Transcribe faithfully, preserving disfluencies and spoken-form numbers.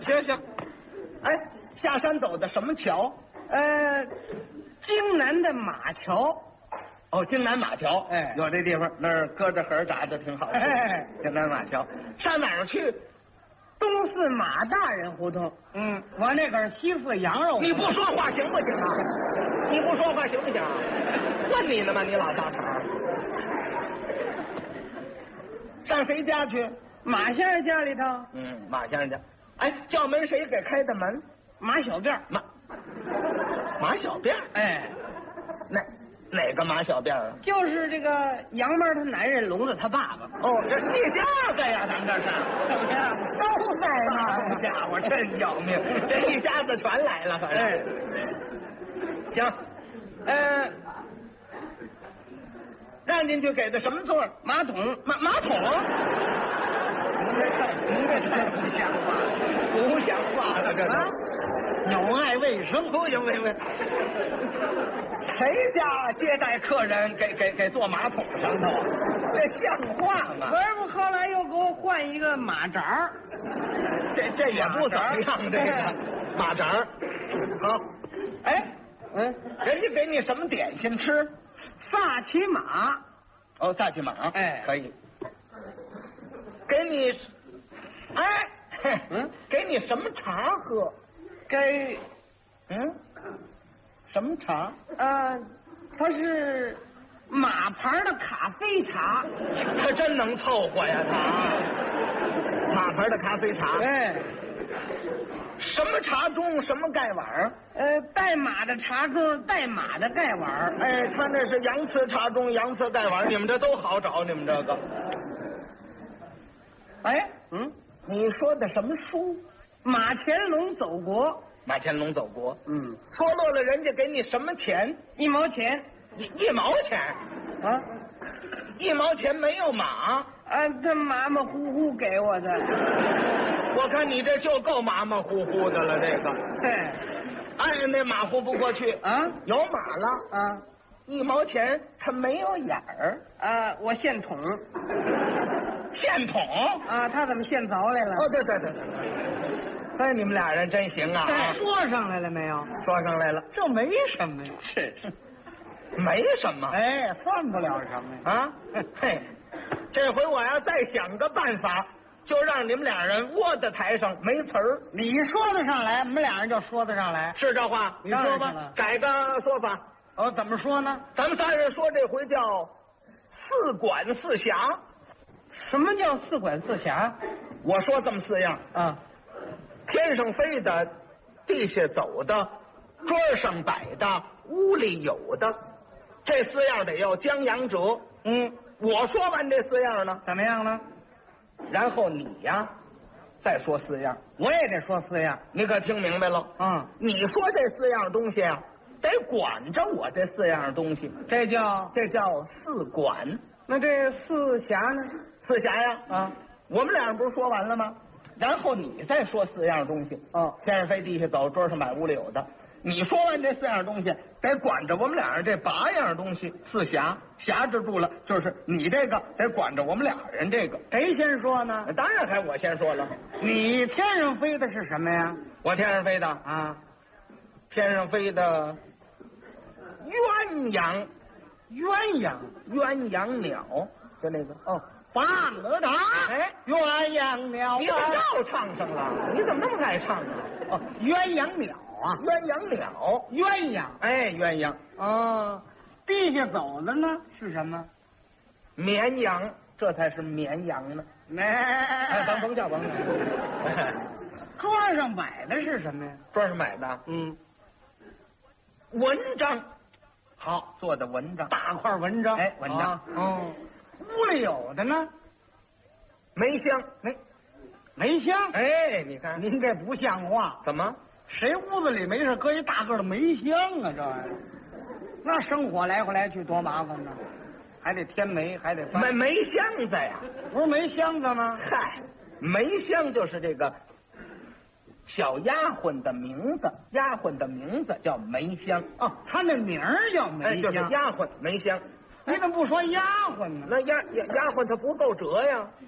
行行， 哎，下山走的什么桥？ 呃，京南的马桥。 哦，京南马桥， 哎有这地方，那儿搁着盒炸的挺好吃。 哎京南马桥，上哪儿去？ 东四马大人胡同。嗯，往那个西四羊肉。 你不说话行不行啊？你不说话行不行啊？问你呢吗？你老大茬。上谁家去？ 马先生家里头。 嗯，马先生家。哎，叫门谁给开的门？ 马小辫。 马马小辫。 哎， 哪哪个马小辫啊？ 就是这个杨妹他男人聋子他爸爸。 哦，这一家子呀，咱们这是怎么样？都在那儿。 好家伙，真要命！这一家子全来了，反正。 哎， 行，呃，让进去给的什么座？ 马桶。 马马桶。您这太您这太不像话了，不像话了，这都。 啊有碍卫生。 不行不行不行！谁家接待客人给给给坐马桶上头啊？这像话吗？ 可是不，后来又给我换一个马扎儿。 这这也不怎么样，这个马扎儿。好，哎， 嗯， 人家给你什么点心吃？ 萨其马。 哦，萨其马， 哎可以。给你，哎，嘿嗯， 给你什么茶喝？ 给， 嗯，什么茶？ 呃，它是马牌的咖啡茶。 他真能凑合呀，他。马牌的咖啡茶。 哎， 什么茶盅？什么盖碗？ 呃，带马的茶盅，带马的盖碗。 哎，他那是洋瓷茶盅、洋瓷盖碗，你们这都好找，你们这个。 哎， 嗯，你说的什么书？ 马乾隆走国。 马乾隆走国。 嗯， 说落了，人家给你什么钱？ 一毛钱。 一一毛钱啊？ 一毛钱没有马？ 啊，这马马虎虎给我的。 我看你这就够马马虎虎的了，这个。 嘿， 哎，那马虎不过去啊， 有马了啊， 一毛钱它没有眼儿。 啊，我现捅。 现捅啊，他怎么现凿来了？ 哦，对对对对。哎，你们俩人真行啊！ 说上来了没有？ 说上来了， 这没什么呀。 是是，没什么。 哎，算不了什么呀。 啊，嘿，这回我要再想个办法，就让你们俩人窝在台上没词儿。 你说得上来，我们俩人就说得上来。 是这话？ 你说吧， 改个说法。 哦，怎么说呢？ 咱们仨人说这回叫四管四辖。 什么叫四管四辖？ 我说这么四样啊。 天上飞的，地下走的，桌上摆的，屋里有的，这四样得要将阳折。 嗯， 我说完这四样呢， 怎么样呢？ 然后你呀，再说四样， 我也得说四样。 你可听明白了？ 嗯， 你说这四样东西啊，得管着我这四样东西， 这叫这叫四管。 那这四辖呢？ 四辖呀， 啊， 我们俩人不是说完了吗？然后你再说四样东西。 哦， 天上飞，地下走，桌上摆，屋里有的。你说完这四样东西，得管着我们俩人这八样东西，四辖辖制住了，就是你这个得管着我们俩人这个。 谁先说呢？ 当然还我先说了。 你天上飞的是什么呀？ 我天上飞的啊， 天上飞的鸳鸯， 鸳鸯， 鸳鸯鸟，就那个哦。放了他！ 哎， 鸳鸯鸟， 你怎么又唱上了？你怎么那么爱唱啊？ 哦，鸳鸯鸟啊， 鸳鸯鸟， 鸳鸯， 哎，鸳鸯。 哦，地下走的呢是什么？ 绵羊，这才是绵羊呢。 没， 哎，甭甭叫甭叫。 桌上摆的是什么呀？ 桌上买的， 嗯， 文章，好做的文章， 大块文章， 哎，文章。 哦，屋里有的呢， 梅香， 梅梅香。 哎，你看您这不像话， 怎么？ 谁屋子里没事搁一大个的梅香啊？这玩意儿，那生火来回来去多麻烦呢，还得添煤，还得翻梅梅香子呀， 不是梅香子吗？ 嗨，梅香就是这个小丫鬟的名字，丫鬟的名字叫梅香。 哦，她那名儿叫梅哎， 香， 就是丫鬟梅香。 你怎么不说丫鬟呢？ 那丫丫丫鬟她不够折呀，